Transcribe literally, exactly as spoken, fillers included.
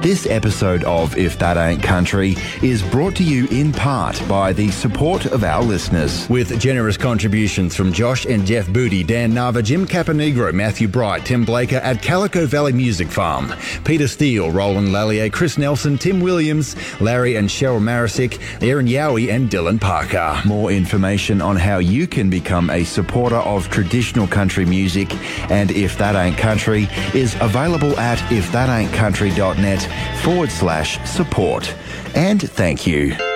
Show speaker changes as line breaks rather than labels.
This episode of If That Ain't Country is brought to you in part by the support of our listeners. With generous contributions from Josh and Jeff Booty, Dan Nava, Jim Caponegro, Matthew Bright, Tim Blaker at Calico Valley Music Farm, Peter Steele, Roland Lallier, Chris Nelson, Tim Williams, Larry and Cheryl Marisick, Aaron Yowie and Dylan Parker. More information on how you can become a supporter of traditional country music and If That Ain't Country is available at if that ain't country dot net forward slash support. And thank you.